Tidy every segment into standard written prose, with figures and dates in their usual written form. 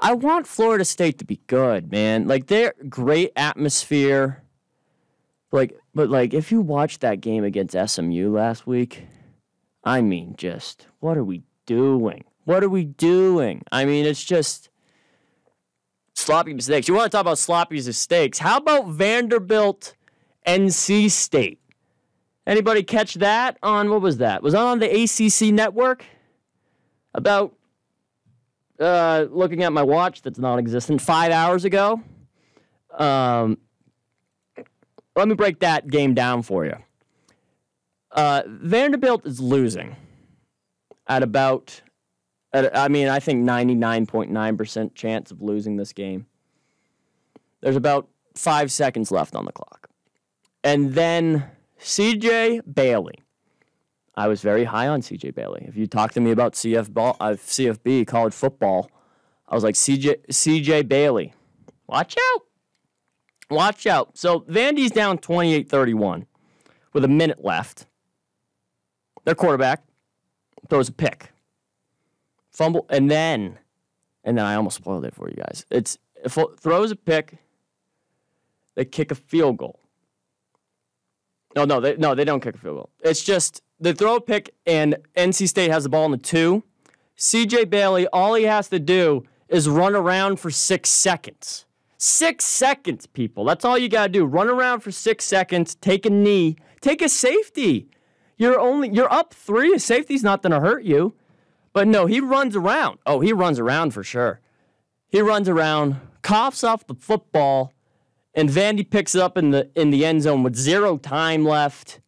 I want Florida State to be good, man. Like, they're great atmosphere. But if you watched that game against SMU last week, I mean, just, what are we doing? What are we doing? I mean, it's just sloppy mistakes. You want to talk about sloppy mistakes? How about Vanderbilt, NC State? Anybody catch that on, what was that? Was that on the ACC network? About, looking at my watch that's non-existent, 5 hours ago. Let me break that game down for you. Vanderbilt is losing at about, I think 99.9% chance of losing this game. There's about 5 seconds left on the clock. And then CJ Bailey. I was very high on CJ Bailey. If you talk to me about CFB, college football, I was like, CJ Bailey, watch out. Watch out. So Vandy's down 28-31 with a minute left. Their quarterback throws a pick. Fumble, and then I almost spoiled it for you guys. Throws a pick. They kick a field goal. No, they don't kick a field goal. It's just they throw a pick, and NC State has the ball in the 2. CJ Bailey, all he has to do is run around for 6 seconds. 6 seconds, people. That's all you got to do. Run around for 6 seconds, take a knee, take a safety. You're up 3. A safety's not going to hurt you. But no, he runs around. Oh, he runs around for sure. He runs around, coughs off the football, and Vandy picks it up in the end zone with 0 time left.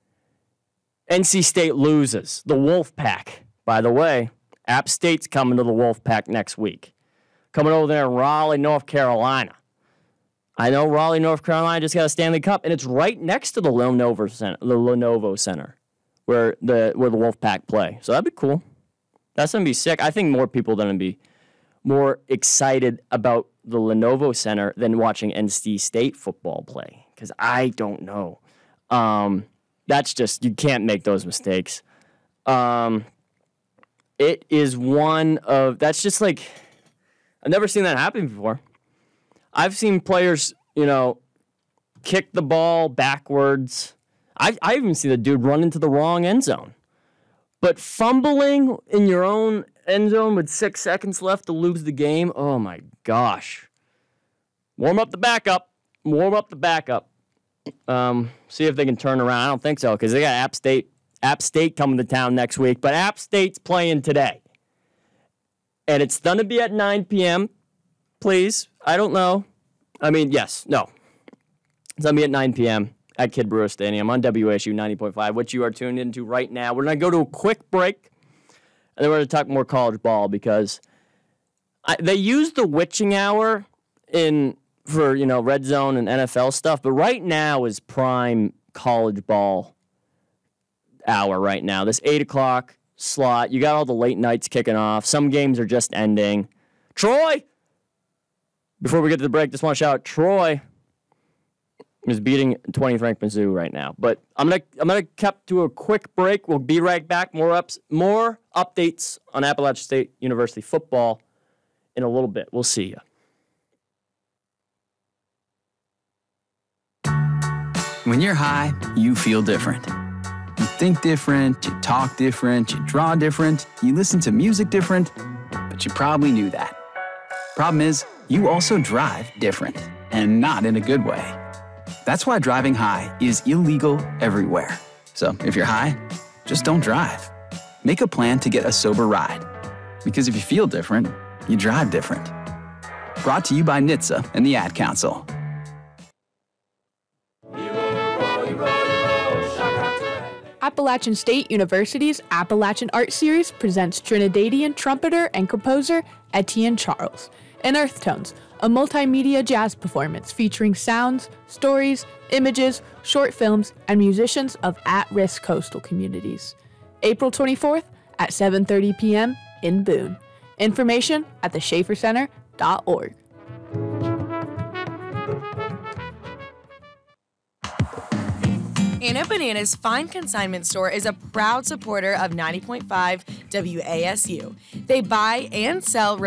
NC State loses. The Wolfpack, by the way. App State's coming to the Wolfpack next week. Coming over there in Raleigh, North Carolina. I know Raleigh, North Carolina just got a Stanley Cup, and it's right next to the Lenovo Center, where the Wolfpack play. So that'd be cool. That's going to be sick. I think more people are going to be more excited about the Lenovo Center than watching NC State football play, because I don't know. That's just, you can't make those mistakes. It is that's just like, I've never seen that happen before. I've seen players, kick the ball backwards. I even seen the dude run into the wrong end zone. But fumbling in your own end zone with 6 seconds left to lose the game, oh my gosh. Warm up the backup. See if they can turn around. I don't think so, because they got App State coming to town next week. But App State's playing today. And it's going to be at 9 p.m., please. I don't know. I mean, yes, no. It's going to be at 9 p.m. at Kid Brewer Stadium on WSU 90.5, which you are tuned into right now. We're going to go to a quick break, and then we're going to talk more college ball, because they use the witching hour for Red Zone and NFL stuff, but right now is prime college ball hour right now. This 8 o'clock slot, you got all the late nights kicking off. Some games are just ending. Troy! Before we get to the break, just want to shout out Troy is beating 20 Frank Mizzou right now. But I'm gonna cut to a quick break. We'll be right back. More updates on Appalachian State University football in a little bit. We'll see you. When you're high, you feel different. You think different, you talk different, you draw different, you listen to music different, but you probably knew that. Problem is, you also drive different, and not in a good way. That's why driving high is illegal everywhere. So if you're high, just don't drive. Make a plan to get a sober ride. Because if you feel different, you drive different. Brought to you by NHTSA and the Ad Council. Appalachian State University's Appalachian Art Series presents Trinidadian trumpeter and composer Etienne Charles in Earth Tones, a multimedia jazz performance featuring sounds, stories, images, short films, and musicians of at-risk coastal communities. April 24th at 7:30 p.m. in Boone. Information at theschaeffercenter.org. Anna Banana's Fine Consignment Store is a proud supporter of 90.5 WASU. They buy and sell